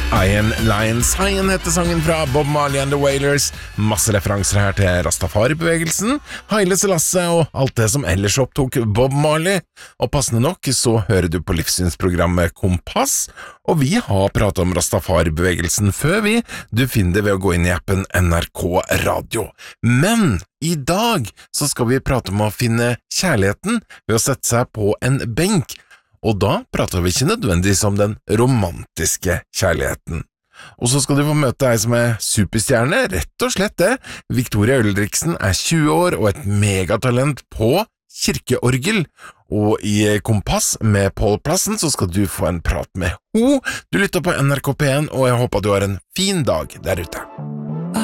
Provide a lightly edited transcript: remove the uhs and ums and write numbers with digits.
Iron Lion Cyan heter sangen fra Bob Marley and the Wailers. Masse referanser her til Rastafari-bevegelsen, Haile Selassie og alt det som ellers opptok Bob Marley. Og passende nok så hører du på livssynsprogrammet Kompass, og vi har pratet om Rastafari-bevegelsen før vi. Du finner det ved å gå inn i appen NRK Radio. Men i dag så skal vi prate om å finne kjærligheten ved å sette seg på en benk. Og da prater vi ikke nødvendigvis om den romantiske kjærligheten. Og så skal du få møte ei som superstjerne, rett og slett det. Victoria Ulriksen 20 år og et megatalent på kirkeorgel. Og i Kompass med Pål Plassen så skal du få en prat med ho. Du lytter på NRK P1, og jeg håper du har en fin dag der ute.